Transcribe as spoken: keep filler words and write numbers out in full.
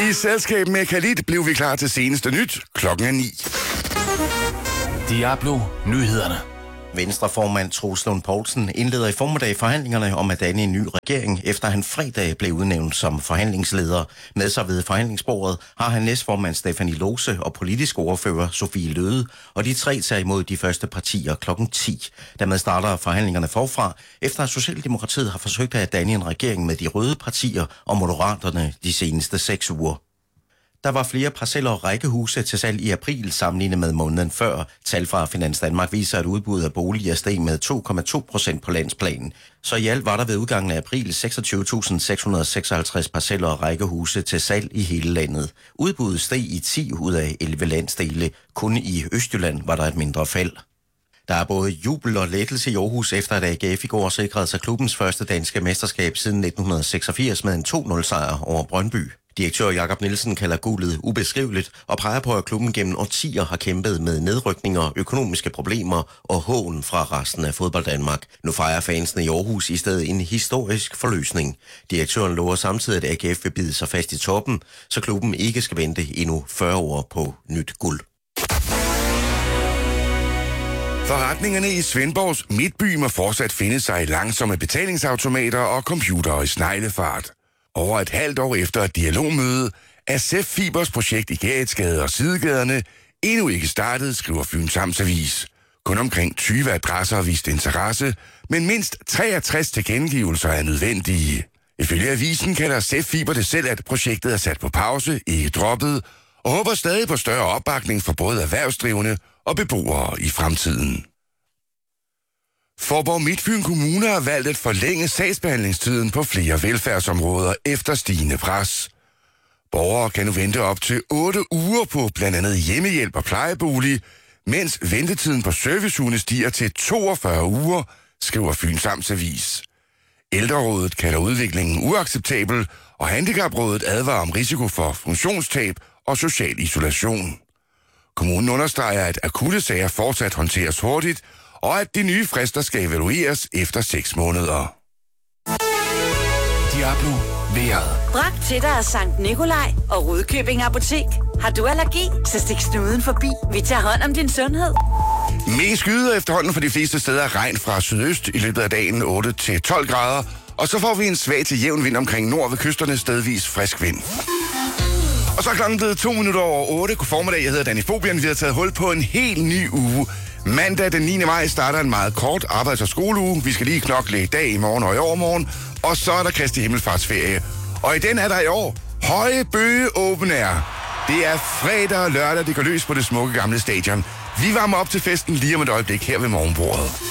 I selskab med Khalid blev vi klar til seneste nyt. Klokken er ni. Diablo Nyhederne. Venstreformand Troels Lund Poulsen indleder i formiddag forhandlingerne om at danne en ny regering, efter han fredag blev udnævnt som forhandlingsleder. Med sig ved forhandlingsbordet har han næstformand Stephanie Lose og politisk ordfører Sofie Løde, og de tre tager imod de første partier klokken ti. Dermed starter forhandlingerne forfra, efter at Socialdemokratiet har forsøgt at danne en regering med de røde partier og Moderaterne de seneste seks uger. Der var flere parceller og rækkehuse til salg i april sammenlignet med måneden før. Tal fra Finans Danmark viser, at udbuddet af boliger steg med to komma to procent på landsplan. Så i alt var der ved udgangen af april seksogtyve tusind seks hundrede seksoghalvtreds parceller og rækkehuse til salg i hele landet. Udbuddet steg i ti ud af elleve landsdele. Kun i Østjylland var der et mindre fald. Der er både jubel og lettelse i Aarhus, efter at A G F i går sikrede sig klubbens første danske mesterskab siden nitten seksogfirs med en to nul sejr over Brøndby. Direktør Jakob Nielsen kalder guldet ubeskriveligt og peger på, at klubben gennem årtier har kæmpet med nedrykninger, økonomiske problemer og hån fra resten af fodbold Danmark. Nu fejrer fansene i Aarhus i stedet en historisk forløsning. Direktøren lover samtidig, at A G F vil bide sig fast i toppen, så klubben ikke skal vente endnu fyrre år på nyt guld. Forretningerne i Svendborgs midtby må fortsat finde sig i langsomme betalingsautomater og computere i sneglefart. Over et halvt år efter et dialogmøde er Sef Fibers projekt i Gadesgade og Sidegaderne endnu ikke startet, skriver Fyns Amtsavis. Kun omkring tyve adresser har vist interesse, men mindst treogtres tilkendegivelser er nødvendige. Ifølge avisen kalder Sef Fiber det selv, at projektet er sat på pause, ikke droppet, og håber stadig på større opbakning for både erhvervsdrivende og beboere i fremtiden. Faaborg Midtfyn Kommune har valgt at forlænge sagsbehandlingstiden på flere velfærdsområder efter stigende pres. Borgere kan nu vente op til otte uger på blandt andet hjemmehjælp og plejebolig, mens ventetiden på servicehunde stiger til toogfyrre uger, skriver Fyns Amtsavis. Ældrerådet kalder udviklingen uacceptabel, og Handicaprådet advarer om risiko for funktionstab og social isolation. Kommunen understreger, at akutte sager fortsat håndteres hurtigt, og at de nye frister skal evalueres efter seks måneder. Diablo Vejret. Bragt til dig af Sankt Nikolaj og Rudkøbing Apotek. Har du allergi, så stik snuden forbi. Vi tager hånd om din sundhed. Mest skyder efterhånden for de fleste steder regn fra sydøst i løbet af dagen otte til tolv grader, og så får vi en svag til jævn vind omkring nord ved kysterne, stedvis frisk vind. Og så er klokken blevet to minutter over otte. God formiddag, jeg hedder Danny Fobian. Vi har taget hul på en helt ny uge. Mandag den niende maj starter en meget kort arbejds- og skoleuge. Vi skal lige knokle i dag, i morgen og i overmorgen. Og så er der Kristi Himmelfartsferie. Og i den er der i år Høje Bøge Open Air. Det er fredag og lørdag, det går løs på det smukke gamle stadion. Vi varmer op til festen lige om et øjeblik her ved morgenbordet.